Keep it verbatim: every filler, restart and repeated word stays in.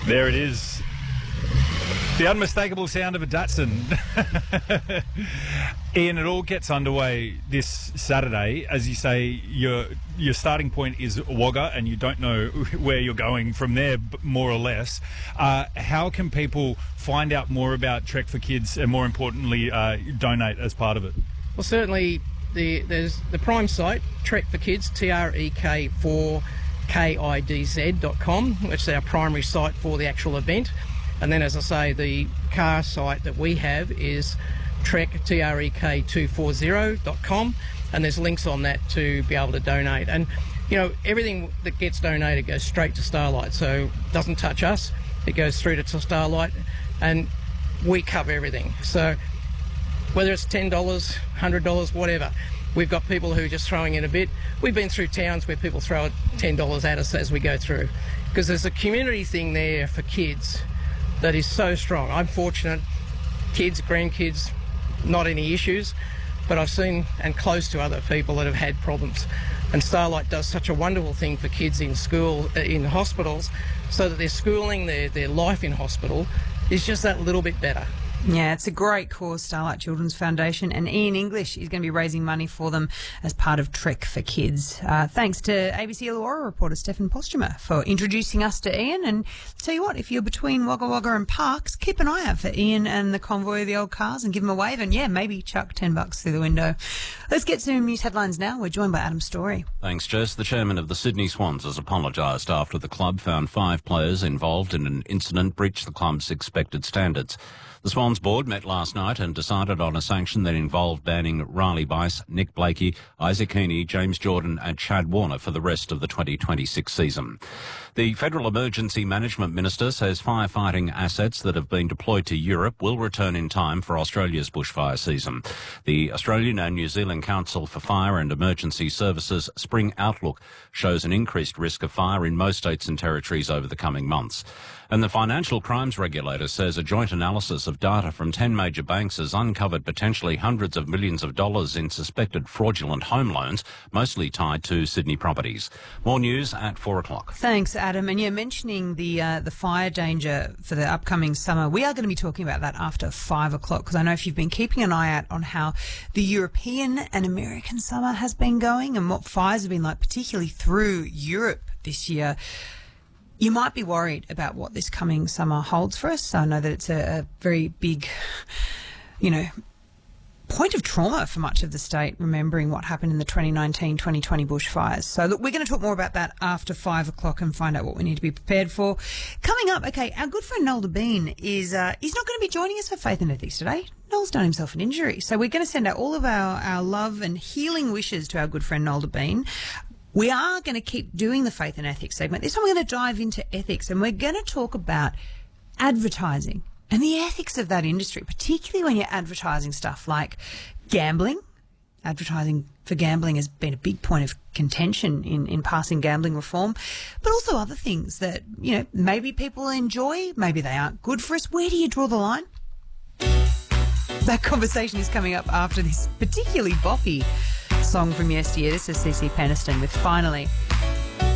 There it is. The unmistakable sound of a Datsun. Ian, it all gets underway this Saturday. As you say, your your starting point is Wagga and you don't know where you're going from there, more or less. Uh, how can people find out more about Trek for Kids and, more importantly, uh, donate as part of it? Well, certainly the, there's the prime site, Trek for Kids, T R E K four K I D Z dot com, which is our primary site for the actual event. And then, as I say, the car site that we have is Trek, T R E K two forty dot com, and there's links on that to be able to donate. And, you know, everything that gets donated goes straight to Starlight, so it doesn't touch us. It goes through to Starlight, and we cover everything. So whether it's ten dollars, one hundred dollars, whatever, we've got people who are just throwing in a bit. We've been through towns where people throw ten dollars at us as we go through, because there's a community thing there for kids that is so strong. I'm fortunate, kids, grandkids, not any issues, but I've seen and close to other people that have had problems. And Starlight does such a wonderful thing for kids in school, in hospitals, so that their schooling, their, their life in hospital is just that little bit better. Yeah, it's a great cause, Starlight Children's Foundation, and Ian English is going to be raising money for them as part of Trek for Kids. Uh, thanks to A B C Illawarra reporter Stefan Postuma for introducing us to Ian. And tell you what, if you're between Wagga Wagga and Parks, keep an eye out for Ian and the convoy of the old cars and give them a wave, and yeah, maybe chuck ten bucks through the window. Let's get some news headlines now. We're joined by Adam Story. Thanks, Jess. The chairman of the Sydney Swans has apologised after the club found five players involved in an incident breached the club's expected standards. The Swans board met last night and decided on a sanction that involved banning Riley Bice, Nick Blakey, Isaac Heaney, James Jordan and Chad Warner for the rest of the twenty twenty-six season. The Federal Emergency Management Minister says firefighting assets that have been deployed to Europe will return in time for Australia's bushfire season. The Australian and New Zealand Council for Fire and Emergency Services Spring Outlook shows an increased risk of fire in most states and territories over the coming months. And the Financial Crimes Regulator says a joint analysis of data from ten major banks has uncovered potentially hundreds of millions of dollars in suspected fraudulent home loans, mostly tied to Sydney properties. More news at four o'clock. Thanks, Adam. And yeah, mentioning the uh, the fire danger for the upcoming summer, we are going to be talking about that after five o'clock, because I know if you've been keeping an eye out on how the European and American summer has been going and what fires have been like, particularly through Europe this year, you might be worried about what this coming summer holds for us. I know that it's a, a very big, you know, point of trauma for much of the state, remembering what happened in the twenty nineteen twenty twenty bushfires. So look, we're going to talk more about that after five o'clock and find out what we need to be prepared for. Coming up, okay, our good friend Noel Debien is, uh, he's not going to be joining us for Faith and Ethics today. Noel's done himself an injury. So we're going to send out all of our, our love and healing wishes to our good friend Noel Debien. We are going to keep doing the Faith and Ethics segment. This time we're going to dive into ethics, and we're going to talk about advertising and the ethics of that industry, particularly when you're advertising stuff like gambling. Advertising for gambling has been a big point of contention in, in passing gambling reform, but also other things that, you know, maybe people enjoy, maybe they aren't good for us. Where do you draw the line? That conversation is coming up after this particularly boppy song from yesteryear. This is C C Peniston with Finally.